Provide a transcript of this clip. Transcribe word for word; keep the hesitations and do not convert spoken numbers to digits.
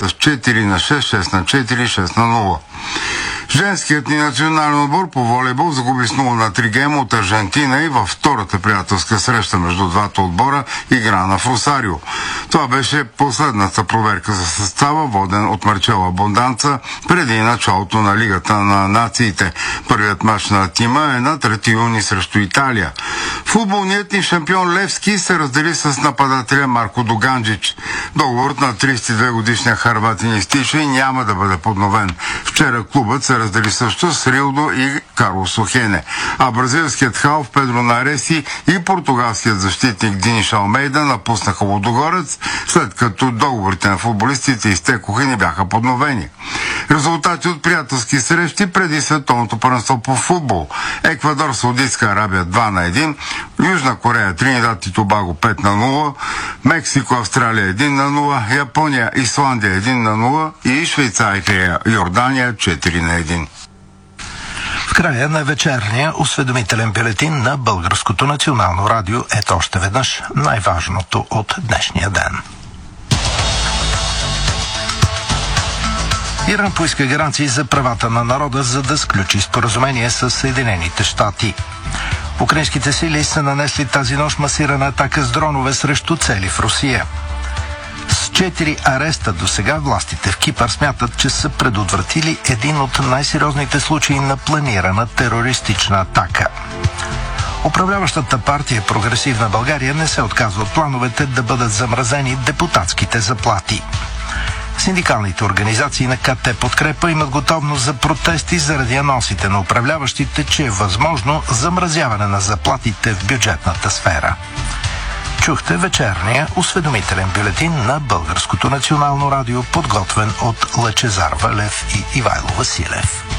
с четири на шест, шест на четири, шест на нула. Женският ни национален отбор по волейбол загуби с нула на три гейма от Аржентина и във втората приятелска среща между двата отбора играна в Росарио. Това беше последната проверка за състава, воден от Марчело Абонданца преди началото на Лигата на нациите. Първият мач на тима е на трети юни срещу Италия. Футболният ни шампион Левски се раздели с нападателя Марко Доганджич. Договорът на тридесет и две годишния харватин изтича и няма да бъде подновен. Вчера клубът се раздели също с Рилдо и Карлос Охене, а бразилският халф Педро Нареси и португалският защитник Диниш Алмейда напуснаха Лудогорец, след като договорите на футболистите изтекоха и не бяха подновени. Резултати от приятелски срещи преди световното първенство по футбол: Еквадор, Саудитска Арабия два на един, Южна Корея, Тринидад и Тобаго пет на нула, Мексико, Австралия един на нула, Япония, Исландия един на нула и Швейцария, Йордания четири на един. В края на вечерния осведомителен бюлетин на Българското национално радио ето още веднъж най-важното от днешния ден. Иран поиска гаранции за правата на народа, за да сключи споразумение с Съединените щати. Украинските сили са нанесли тази нощ масирана атака с дронове срещу цели в Русия. С четири ареста до сега властите в Кипър смятат, че са предотвратили един от най-сериозните случаи на планирана терористична атака. Управляващата партия Прогресивна България не се отказва от плановете да бъдат замразени депутатските заплати. Синдикалните организации на КТ Подкрепа имат готовност за протести заради анонсите на управляващите, че е възможно замразяване на заплатите в бюджетната сфера. Чухте вечерния осведомителен бюлетин на Българското национално радио, подготвен от Лъчезар Валев и Ивайло Василев.